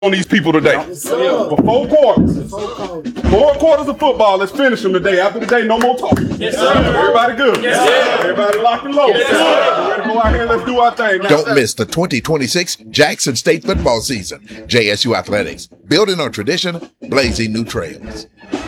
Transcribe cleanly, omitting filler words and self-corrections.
on these people today. For 4 quarters. 4 quarters of football. Let's finish them today. After the day, no more talking. Yes, sir. Everybody good. Yes, sir. Everybody locked and loaded. Yes, sir. We're gonna go out here and let's do our thing. Don't miss the 2026 Jackson State football season. JSU Athletics, building on tradition, blazing new trails.